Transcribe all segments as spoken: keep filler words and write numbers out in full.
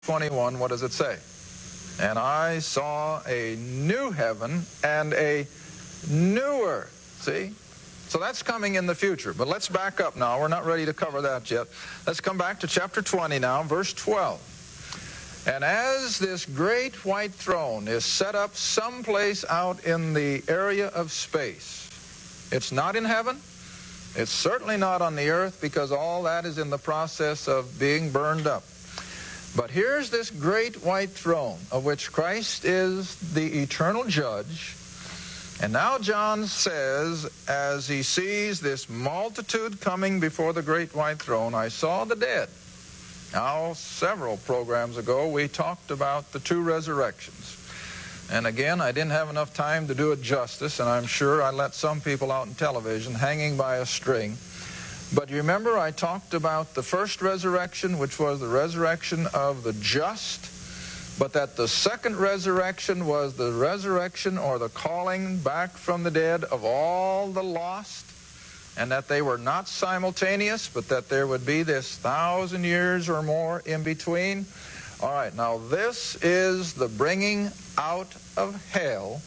twenty-one, what does it say? And I saw a new heaven and a new earth. See? So that's coming in the future. But let's back up now. We're not ready to cover that yet. Let's come back to chapter twenty now, verse twelve. And as this great white throne is set up someplace out in the area of space, it's not in heaven. It's certainly not on the earth, because all that is in the process of being burned up. But here's this great white throne, of which Christ is the eternal judge. And now John says, as he sees this multitude coming before the great white throne, I saw the dead. Now, several programs ago, we talked about the two resurrections. And again, I didn't have enough time to do it justice, and I'm sure I let some people out in television hanging by a string. But you remember I talked about the first resurrection, which was the resurrection of the just, but that the second resurrection was the resurrection or the calling back from the dead of all the lost, and that they were not simultaneous, but that there would be this thousand years or more in between. All right, now this is the bringing out of hell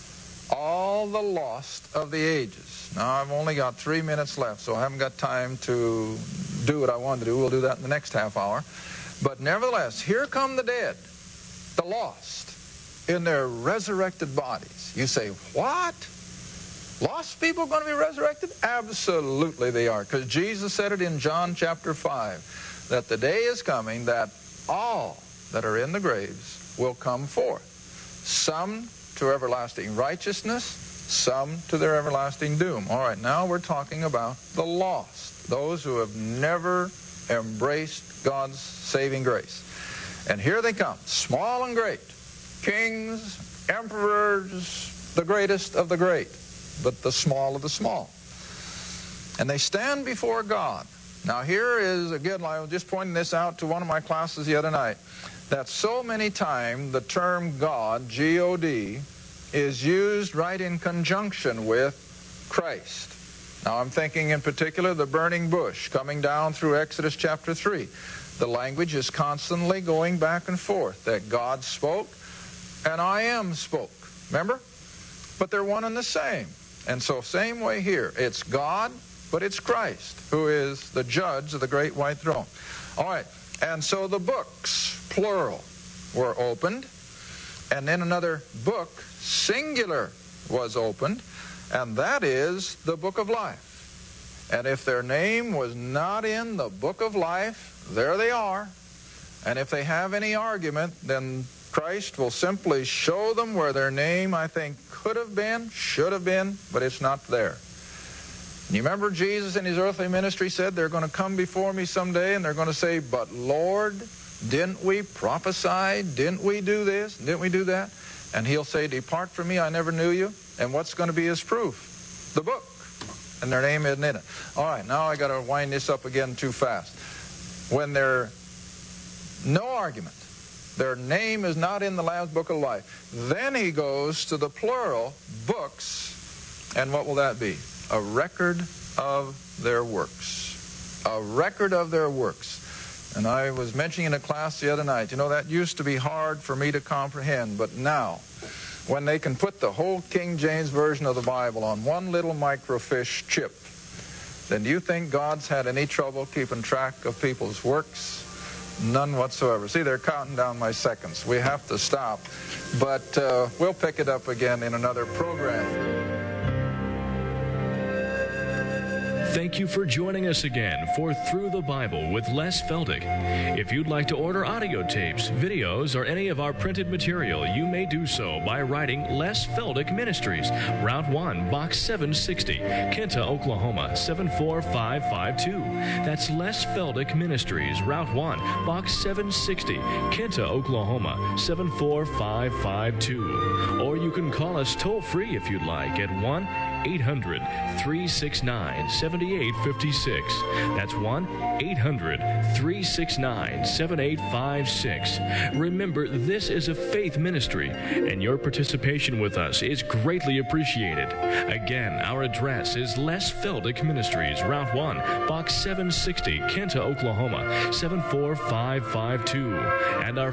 all the lost of the ages. Now, I've only got three minutes left, so I haven't got time to do what I wanted to do. We'll do that in the next half hour. But nevertheless, here come the dead, the lost, in their resurrected bodies. You say, what? Lost people going to be resurrected? Absolutely they are, because Jesus said it in John chapter five, that the day is coming that all that are in the graves will come forth. Some to everlasting righteousness, some to their everlasting doom. All right, now we're talking about the lost, those who have never embraced God's saving grace. And here they come, small and great, kings, emperors, the greatest of the great, but the small of the small. And they stand before God. Now here is, again, I was just pointing this out to one of my classes the other night, that so many times the term God, G O D, is used right in conjunction with Christ. Now I'm thinking in particular the burning bush coming down through Exodus chapter three. The language is constantly going back and forth, that God spoke and I am spoke. Remember? But they're one and the same. And so same way here. It's God, but it's Christ, who is the judge of the great white throne. All right. And so the books, plural, were opened. And then another book, singular, was opened, and that is the book of life. And if their name was not in the book of life, there they are. And if they have any argument, then Christ will simply show them where their name, I think, could have been, should have been, but it's not there. You remember Jesus in his earthly ministry said, they're going to come before me someday, and they're going to say, but Lord, didn't we prophesy? Didn't we do this? Didn't we do that? And he'll say, depart from me, I never knew you. And what's going to be his proof? The book. And their name isn't in it. All right, now I got to wind this up again too fast. When there's no argument, their name is not in the Lamb's book of life, then he goes to the plural books, and what will that be? A record of their works. A record of their works. And I was mentioning in a class the other night, you know, that used to be hard for me to comprehend, but now, when they can put the whole King James Version of the Bible on one little microfiche chip, then do you think God's had any trouble keeping track of people's works? None whatsoever. See, they're counting down my seconds. We have to stop, but uh, we'll pick it up again in another program. Thank you for joining us again for Through the Bible with Les Feldick. If you'd like to order audio tapes, videos, or any of our printed material, you may do so by writing Les Feldick Ministries, Route one, Box seven sixty, Kinta, Oklahoma, seven four five five two. That's Les Feldick Ministries, Route one, Box seven sixty, Kinta, Oklahoma, seven four five five two. Or you can call us toll-free if you'd like at one eight hundred, three six nine, seven eight five six. That's one eight hundred, three six nine, seven eight five six. Remember, this is a faith ministry, and your participation with us is greatly appreciated. Again, our address is Les Feldick Ministries, Route one, Box seven sixty, Kenta, Oklahoma, seven four five five two. And our